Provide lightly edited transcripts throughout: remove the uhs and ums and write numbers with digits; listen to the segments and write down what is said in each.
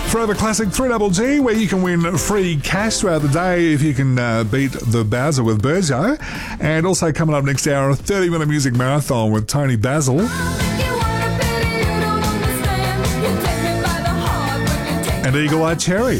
Forever Classic 3GG, where you can win free cash throughout the day if you can beat the Bowser with Berjo. And also coming up next hour, a 30-minute music marathon with Tony Basil. And Eagle Eye Cherry.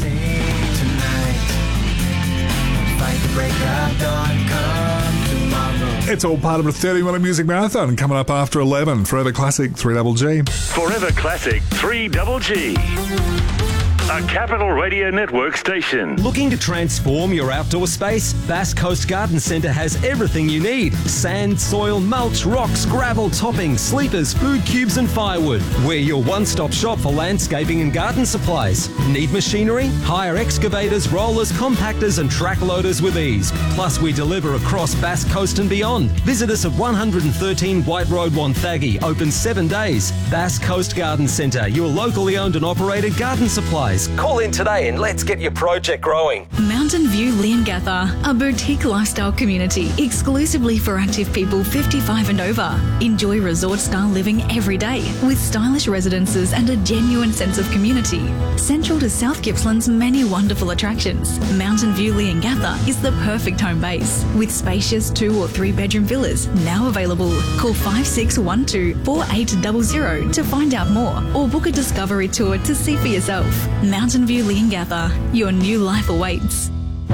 It's all part of a 30-minute music marathon coming up after 11. Forever Classic 3GG. Forever Classic 3GG. A Capital Radio Network station. Looking to transform your outdoor space? Bass Coast Garden Centre has everything you need. Sand, soil, mulch, rocks, gravel, topping, sleepers, food cubes and firewood. We're your one-stop shop for landscaping and garden supplies. Need machinery? Hire excavators, rollers, compactors and track loaders with ease. Plus we deliver across Bass Coast and beyond. Visit us at 113 White Road, Wonthaggi. Open 7 days. Bass Coast Garden Centre, your locally owned and operated garden supplies. Call in today and let's get your project growing. Mountain View Leongatha, a boutique lifestyle community exclusively for active people 55 and over. Enjoy resort-style living every day with stylish residences and a genuine sense of community. Central to South Gippsland's many wonderful attractions, Mountain View Leongatha is the perfect home base with spacious 2 or 3 bedroom villas now available. Call 5612 4800 to find out more or book a discovery tour to see for yourself. Mountain View Leongatha, your new life awaits.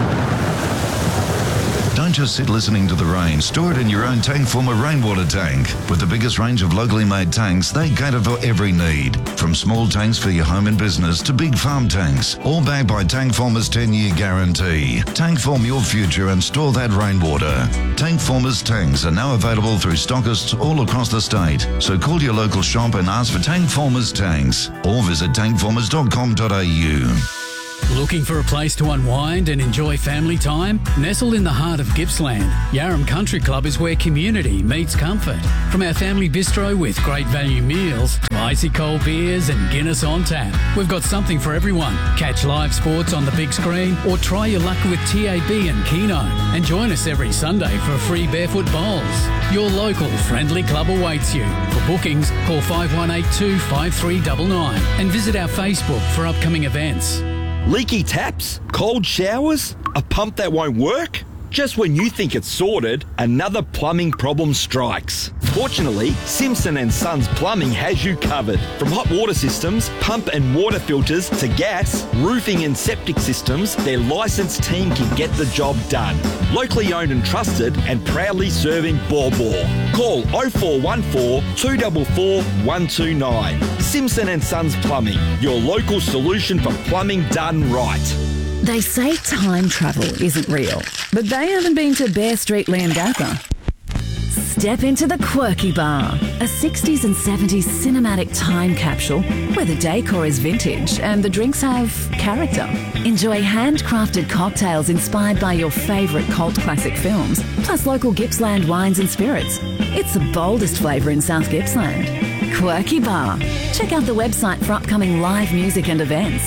Don't just sit listening to the rain. Store it in your own Tankformer rainwater tank. With the biggest range of locally made tanks, they cater for every need. From small tanks for your home and business to big farm tanks. All backed by Tankformer's 10-year guarantee. Tankform your future and store that rainwater. Tankformer's tanks are now available through stockists all across the state. So call your local shop and ask for Tankformer's tanks. Or visit tankformers.com.au. Looking for a place to unwind and enjoy family time? Nestled in the heart of Gippsland, Yarram Country Club is where community meets comfort. From our family bistro with great value meals to icy cold beers and Guinness on tap, we've got something for everyone. Catch live sports on the big screen or try your luck with TAB and Keno. And join us every Sunday for free barefoot bowls. Your local friendly club awaits you. For bookings, call 5182 5399 and visit our Facebook for upcoming events. Leaky taps? Cold showers? A pump that won't work? Just when you think it's sorted, another plumbing problem strikes. Fortunately, Simpson & Sons Plumbing has you covered. From hot water systems, pump and water filters to gas, roofing and septic systems, their licensed team can get the job done. Locally owned and trusted and proudly serving Baw Baw. Call 0414 244 129. Simpson & Sons Plumbing, your local solution for plumbing done right. They say time travel isn't real, but they haven't been to Bear Street, Leongatha. Step into the Quirky Bar, a 60s and 70s cinematic time capsule where the decor is vintage and the drinks have character. Enjoy handcrafted cocktails inspired by your favourite cult classic films, plus local Gippsland wines and spirits. It's the boldest flavour in South Gippsland. Quirky Bar. Check out the website for upcoming live music and events.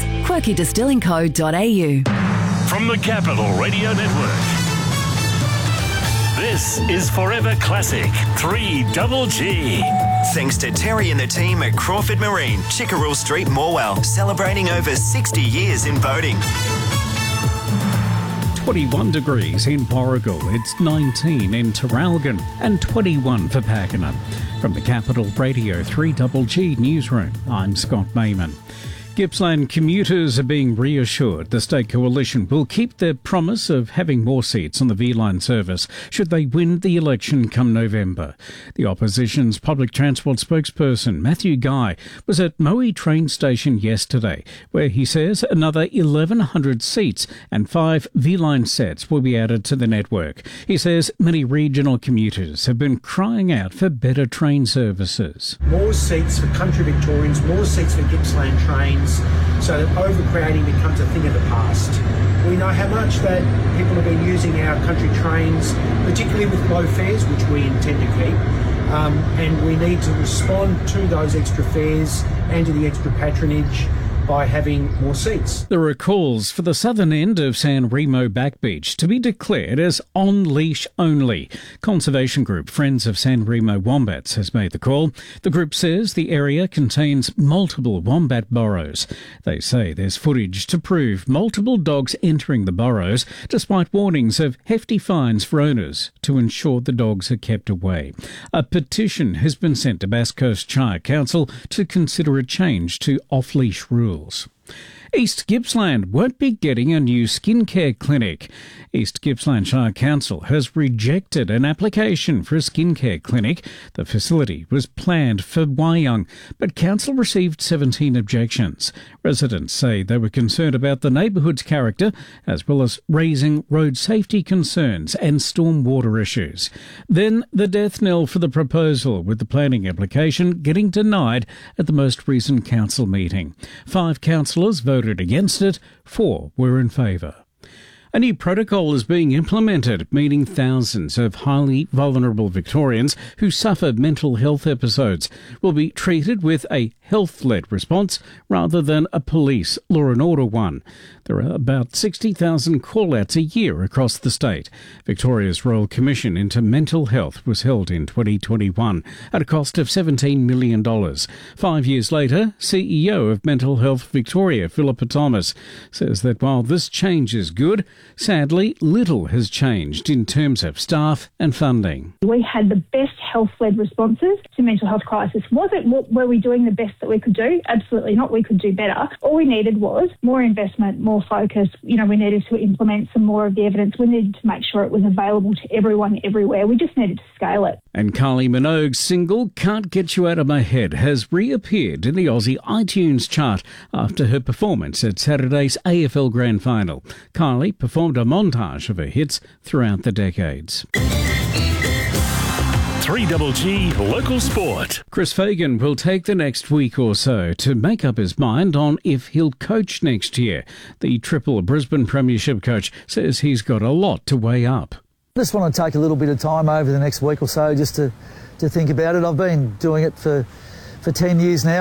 quirkydistillingco.au. From the Capital Radio Network, this is Forever Classic 3GG. Thanks to Terry and the team at Crawford Marine, Chickerell Street, Morwell, celebrating over 60 years in boating. 21 degrees in Warragul, it's 19 in Terralgan and 21 for Pakenham. From the Capital Radio 3GG Newsroom, I'm Scott Mayman. Gippsland commuters are being reassured the State Coalition will keep their promise of having more seats on the V-Line service should they win the election come November. The opposition's public transport spokesperson, Matthew Guy, was at Moe train station yesterday, where he says another 1,100 seats and 5 V-Line sets will be added to the network. He says many regional commuters have been crying out for better train services. More seats for country Victorians, more seats for Gippsland trains, so that overcrowding becomes a thing of the past. We know how much that people have been using our country trains, particularly with low fares, which we intend to keep, and we need to respond to those extra fares and to the extra patronage by having more seats. There are calls for the southern end of San Remo Back Beach to be declared as on-leash only. Conservation group Friends of San Remo Wombats has made the call. The group says the area contains multiple wombat burrows. They say there's footage to prove multiple dogs entering the burrows, despite warnings of hefty fines for owners to ensure the dogs are kept away. A petition has been sent to Bass Coast Shire Council to consider a change to off-leash rules. East Gippsland won't be getting a new skincare clinic. East Gippsland Shire Council has rejected an application for a skincare clinic. The facility was planned for Wyong, but council received 17 objections. Residents say they were concerned about the neighbourhood's character, as well as raising road safety concerns and stormwater issues. Then the death knell for the proposal, with the planning application getting denied at the most recent council meeting. 5 councillors voted against it, 4 were in favour. A new protocol is being implemented, meaning thousands of highly vulnerable Victorians who suffer mental health episodes will be treated with a health-led response rather than a police law and order one. There are about 60,000 call-outs a year across the state. Victoria's Royal Commission into Mental Health was held in 2021 at a cost of $17 million. 5 years later, CEO of Mental Health Victoria, Philippa Thomas, says that while this change is good, sadly, little has changed in terms of staff and funding. We had the best health-led responses to mental health crisis. Were we doing the best that we could do? Absolutely not. We could do better. All we needed was more investment, more focus. We needed to implement some more of the evidence. We needed to make sure it was available to everyone everywhere. We just needed to scale it. And Kylie Minogue's single Can't Get You Out of My Head has reappeared in the Aussie iTunes chart after her performance at Saturday's AFL Grand Final. Kylie performed a montage of her hits throughout the decades. 3GG Local Sport. Chris Fagan will take the next week or so to make up his mind on if he'll coach next year. The triple Brisbane Premiership coach says he's got a lot to weigh up. I just want to take a little bit of time over the next week or so just to think about it. I've been doing it for 10 years now.